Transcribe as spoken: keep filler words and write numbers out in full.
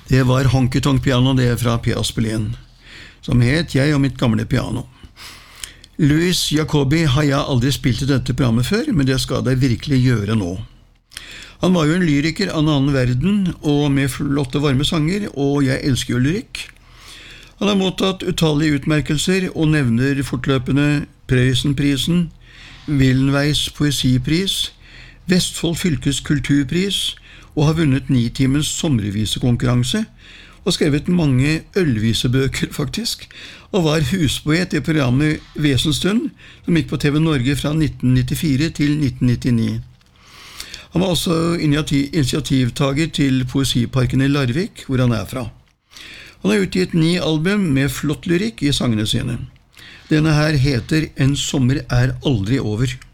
Det var Honky Tonk Piano, det fra P. Aspelien, som het Jeg og mitt gamle piano. Louis Jacobi har jeg aldri spilt i dette programmet før, men det skal jeg virkelig gjøre nå. Han var jo en lyriker av en annen verden, og med flotte varme sanger, og jeg elsker jo lyrikk. Han har mottatt utallige utmerkelser, og nevner fortløpende Prøysenprisen, Willenveis poesipris, Vestfold fylkes kulturpris, og har vunnet Nitimens sommervisekonkurranse, og skrevet mange ølvisebøker faktisk, og var huspoet i programmet Vesenstund, som gikk på T V Norge fra nitten nittifire til nitten nittini. Han var også initiativtager til Poesiparken i Larvik, hvor han er fra. Han har utgitt ni album med flott lyrikk i sangene sine. Denne her heter En sommer er aldri over.